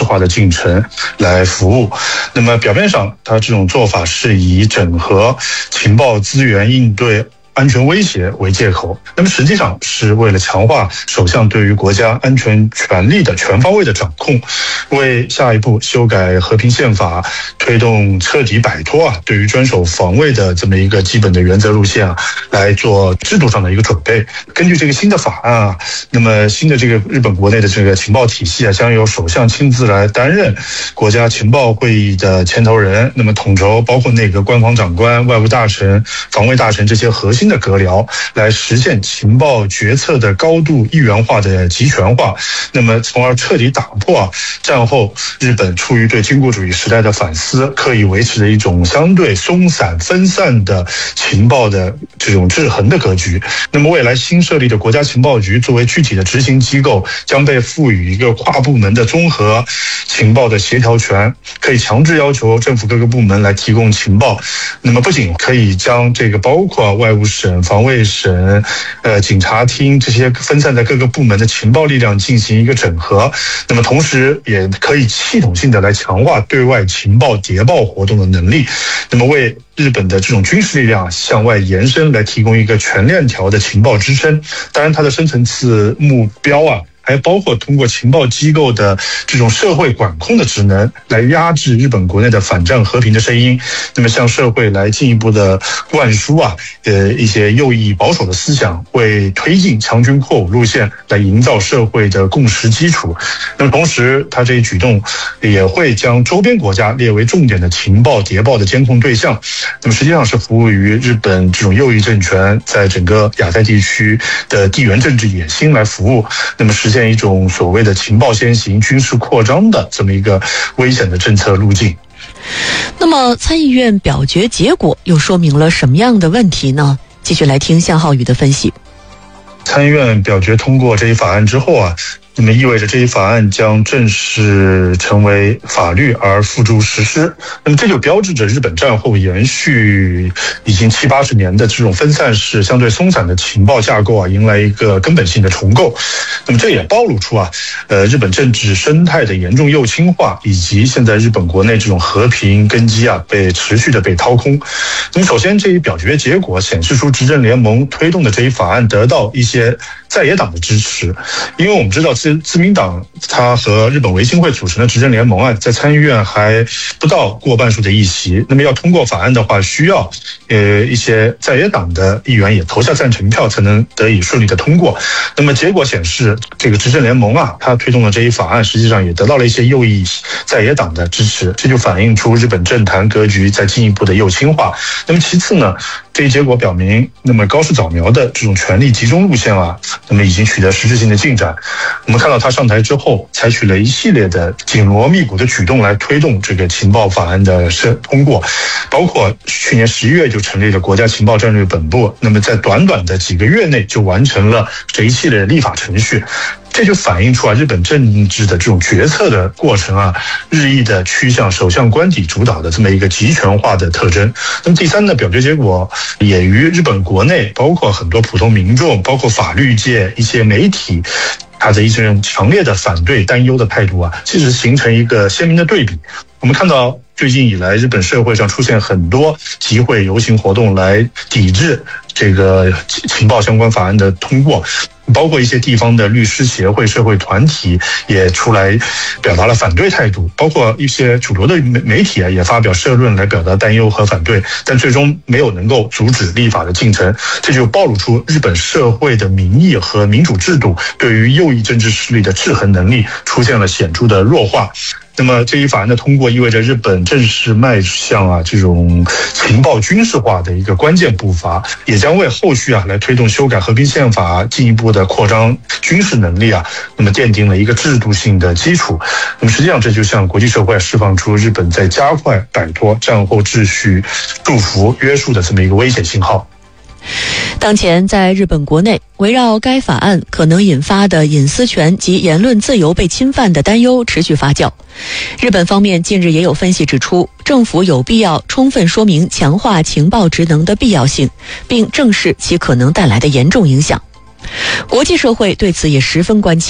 式化的进程来服务。那么表面上，它这种做法是以整合情报资源应对安全威胁为借口，那么实际上是为了强化首相对于国家安全权力的全方位的掌控，为下一步修改和平宪法、推动彻底摆脱对于专守防卫的这么一个基本的原则路线来做制度上的一个准备。根据这个新的法案那么新的这个日本国内的这个情报体系将由首相亲自来担任国家情报会议的牵头人，那么统筹包括内阁官方长官、外务大臣、防卫大臣这些核心的阁僚，来实现情报决策的高度一元化的集权化，那么从而彻底打破战后日本出于对军国主义时代的反思，刻意维持的一种相对松散分散的情报的这种制衡的格局。那么未来新设立的国家情报局作为具体的执行机构，将被赋予一个跨部门的综合情报的协调权，可以强制要求政府各个部门来提供情报。那么不仅可以将这个包括外务省、防卫省、警察厅这些分散在各个部门的情报力量进行一个整合，那么同时也可以系统性的来强化对外情报谍报活动的能力，那么为日本的这种军事力量向外延伸来提供一个全链条的情报支撑。当然它的深层次目标还包括通过情报机构的这种社会管控的职能来压制日本国内的反战和平的声音，那么向社会来进一步的灌输一些右翼保守的思想，为推进强军扩武路线来营造社会的共识基础。那么同时他这一举动也会将周边国家列为重点的情报谍报的监控对象，那么实际上是服务于日本这种右翼政权在整个亚太地区的地缘政治野心来服务，那么实现一种所谓的情报先行、军事扩张的这么一个危险的政策路径。 那么参议院表决结果又说明了什么样的问题呢？继续来听向浩宇的分析。 参议院表决通过这一法案之后那么意味着这一法案将正式成为法律而付诸实施。那么这就标志着日本战后延续已经70-80年的这种分散式相对松散的情报架构迎来一个根本性的重构。那么这也暴露出日本政治生态的严重右倾化，以及现在日本国内这种和平根基被持续的被掏空。那么首先这一表决结果显示出执政联盟推动的这一法案得到一些在野党的支持，因为我们知道自民党它和日本维新会组成的执政联盟在参议院还不到过半数的议席，那么要通过法案的话，需要一些在野党的议员也投下赞成票才能得以顺利的通过。那么结果显示，这个执政联盟它推动的这一法案实际上也得到了一些右翼在野党的支持，这就反映出日本政坛格局在进一步的右倾化。那么其次呢，这一结果表明，那么高市早苗的这种权力集中路线那么已经取得实质性的进展。我们看到他上台之后，采取了一系列的紧锣密鼓的举动来推动这个情报法案的通过，包括去年11月就成立了国家情报战略本部，那么在短短的几个月内就完成了这一系列的立法程序。这就反映出日本政治的这种决策的过程日益的趋向首相官邸主导的这么一个集权化的特征。那么第三呢，表决结果也与日本国内包括很多普通民众、包括法律界一些媒体他的一种强烈的反对、担忧的态度其实形成一个鲜明的对比。我们看到最近以来，日本社会上出现很多集会、游行活动来抵制这个情报相关法案的通过，包括一些地方的律师协会、社会团体也出来表达了反对态度，包括一些主流的媒体也发表社论来表达担忧和反对，但最终没有能够阻止立法的进程。这就暴露出日本社会的民意和民主制度对于右翼政治势力的制衡能力出现了显著的弱化。那么这一法案的通过意味着日本正式迈向这种情报军事化的一个关键步伐，也将为后续来推动修改和平宪法、进一步的扩张军事能力那么奠定了一个制度性的基础。那么实际上这就向国际社会释放出日本在加快摆脱战后秩序束缚约束的这么一个危险信号。 当前在日本国内，围绕该法案可能引发的隐私权及言论自由被侵犯的担忧持续发酵。日本方面近日也有分析指出，政府有必要充分说明强化情报职能的必要性，并正视其可能带来的严重影响。国际社会对此也十分关切。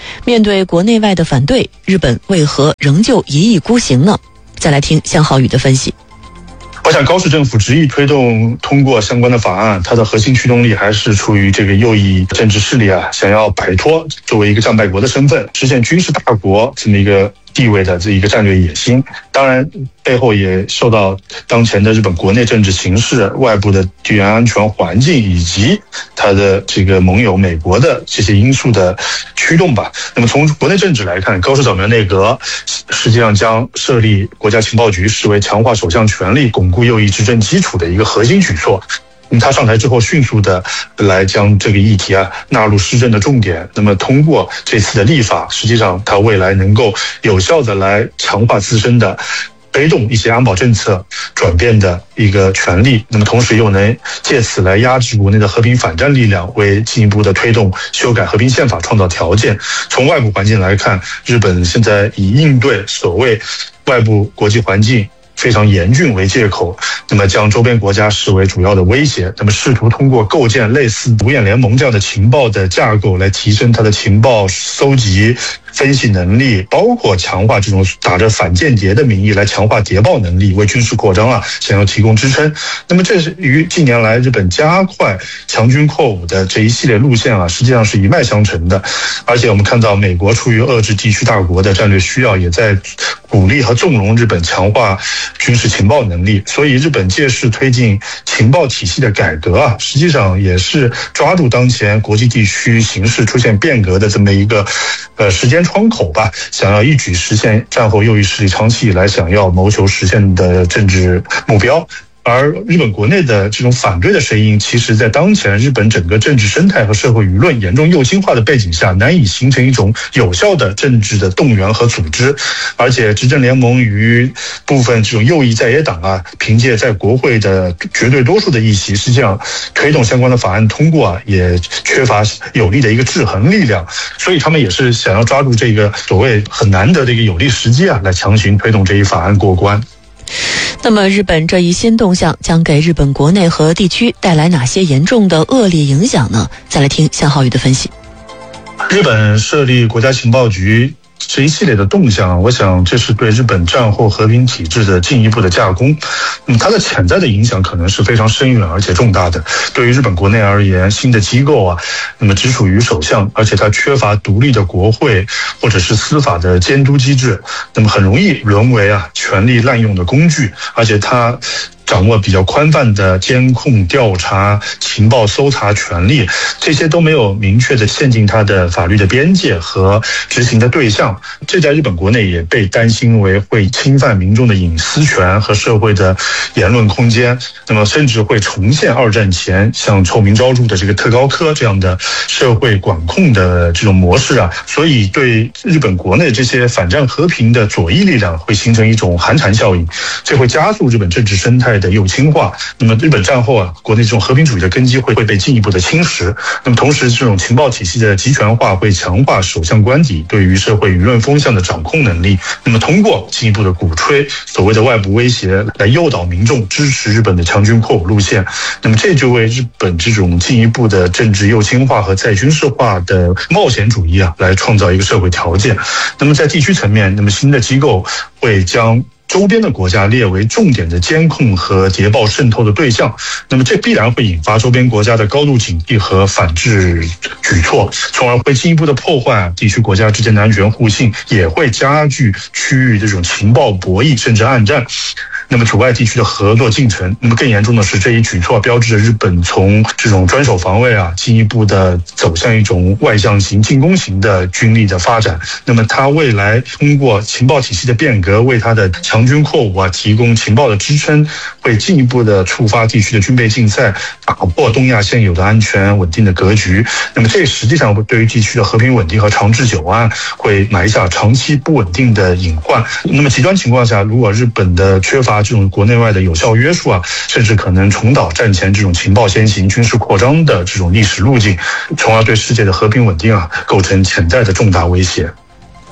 面对国内外的反对，日本为何仍旧一意孤行呢？再来听向浩宇的分析。 我想高市政府执意推动通过相关的法案，它的核心驱动力还是出于这个右翼政治势力想要摆脱作为一个战败国的身份，实现军事大国这么一个地位的这一个战略野心。当然背后也受到当前的日本国内政治形势、外部的地缘安全环境以及它的这个盟友美国的这些因素的驱动吧。那么从国内政治来看，高市早苗内阁实际上将设立国家情报局视为强化首相权力、巩固右翼执政基础的一个核心举措。他上台之后迅速的来将这个议题纳入施政的重点，那么通过这次的立法，实际上他未来能够有效的来强化自身的推动一些安保政策转变的一个权利，那么同时又能借此来压制国内的和平反战力量，为进一步的推动修改和平宪法创造条件。从外部环境来看，日本现在以应对所谓外部国际环境非常严峻为借口，那么将周边国家视为主要的威胁，那么试图通过构建类似五眼联盟这样的情报的架构来提升它的情报搜集分析能力，包括强化这种打着反间谍的名义来强化谍报能力，为军事扩张想要提供支撑。那么这是与近年来日本加快强军扩武的这一系列路线实际上是一脉相承的。而且我们看到美国出于遏制地区大国的战略需要，也在鼓励和纵容日本强化军事情报能力。所以日本借势推进情报体系的改革实际上也是抓住当前国际地区形势出现变革的这么一个时间窗口吧，想要一举实现战后右翼势力长期以来想要谋求实现的政治目标。而日本国内的这种反对的声音，其实在当前日本整个政治生态和社会舆论严重右倾化的背景下，难以形成一种有效的政治的动员和组织。而且执政联盟与部分这种右翼在野党凭借在国会的绝对多数的议席，实际上推动相关的法案通过也缺乏有力的一个制衡力量。所以他们也是想要抓住这个所谓很难得的一个有利时机来强行推动这一法案过关。 那么日本这一新动向将给日本国内和地区带来哪些严重的恶劣影响呢？再来听向浩宇的分析。 日本设立国家情报局这一系列的动向，我想这是对日本战后和平体制的进一步的架空。它的潜在的影响可能是非常深远而且重大的。对于日本国内而言，新的机构那么直属于首相，而且它缺乏独立的国会或者是司法的监督机制，那么很容易沦为权力滥用的工具，而且它掌握比较宽泛的监控、调查、情报搜查权利，这些都没有明确的限定它的法律的边界和执行的对象。这在日本国内也被担心为会侵犯民众的隐私权和社会的言论空间，那么甚至会重现二战前像臭名昭著的这个特高科这样的社会管控的这种模式所以对日本国内这些反战和平的左翼力量会形成一种寒蝉效应，这会加速日本政治生态的右倾化。那么日本战后国内这种和平主义的根基会被进一步的侵蚀。那么同时这种情报体系的集权化会强化首相官邸对于社会舆论风向的掌控能力，那么通过进一步的鼓吹所谓的外部威胁来诱导民众支持日本的强军扩武路线，那么这就为日本这种进一步的政治右倾化和再军事化的冒险主义来创造一个社会条件。那么在地区层面，那么新的机构会将周边的国家列为重点的监控和谍报渗透的对象，那么这必然会引发周边国家的高度警惕和反制举措，从而会进一步的破坏地区国家之间的安全互信，也会加剧区域这种情报博弈甚至暗战，那么阻碍地区的合作进程。那么更严重的是，这一举措标志着日本从这种专守防卫进一步的走向一种外向型进攻型的军力的发展。那么它未来通过情报体系的变革，为它的强军扩武提供情报的支撑，会进一步的触发地区的军备竞赛，打破东亚现有的安全稳定的格局。那么这实际上对于地区的和平稳定和长治久安会埋下长期不稳定的隐患。那么极端情况下，如果日本的缺乏这种国内外的有效约束甚至可能重蹈战前这种情报先行、军事扩张的这种历史路径，从而对世界的和平稳定构成潜在的重大威胁。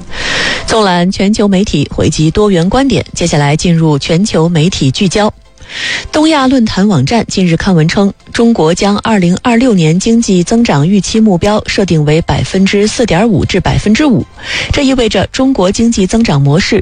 纵览全球媒体，汇集多元观点，接下来进入全球媒体聚焦。 东亚论坛网站近日刊文称，中国将2026年经济增长预期目标设定为4.5%至5%，这意味着中国经济增长模式